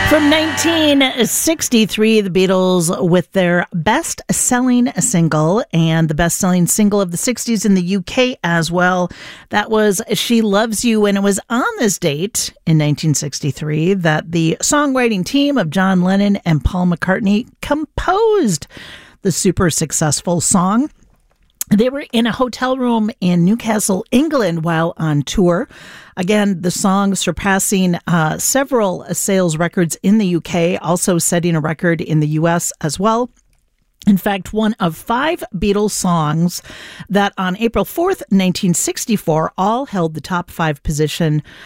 From 1963, the Beatles with their best-selling single and the best-selling single of the 60s in the UK as well. That was She Loves You, and it was on this date in 1963 that the songwriting team of John Lennon and Paul McCartney composed the super successful song. They were in a hotel room in Newcastle, England, while on tour. Again, the song surpassing several sales records in the UK, also setting a record in the US as well. In fact, one of 5 Beatles songs that on April 4th, 1964, all held the top 5 position